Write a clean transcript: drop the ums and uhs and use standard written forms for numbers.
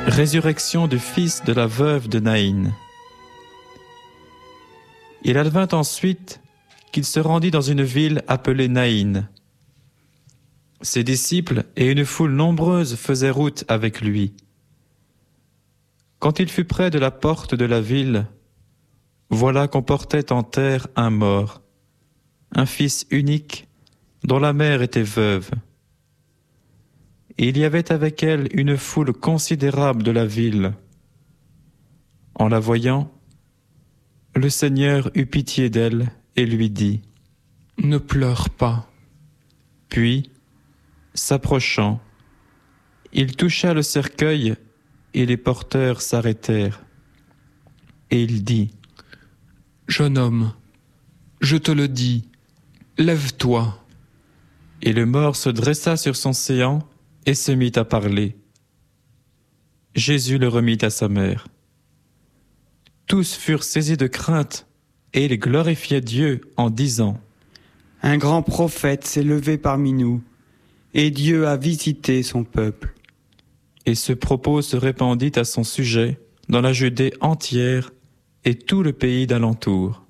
Résurrection du fils de la veuve de Naïn. Il advint ensuite qu'il se rendit dans une ville appelée Naïn. Ses disciples et une foule nombreuse faisaient route avec lui. Quand il fut près de la porte de la ville, voilà qu'on portait en terre un mort, un fils unique dont la mère était veuve. Et il y avait avec elle une foule considérable de la ville. En la voyant, le Seigneur eut pitié d'elle et lui dit : « Ne pleure pas. » Puis, s'approchant, il toucha le cercueil et les porteurs s'arrêtèrent. Et il dit : « Jeune homme, je te le dis, lève-toi. » Et le mort se dressa sur son séant et se mit à parler. Jésus le remit à sa mère. Tous furent saisis de crainte et ils glorifiaient Dieu en disant : « Un grand prophète s'est levé parmi nous, et Dieu a visité son peuple. » Et ce propos se répandit à son sujet dans la Judée entière et tout le pays d'alentour.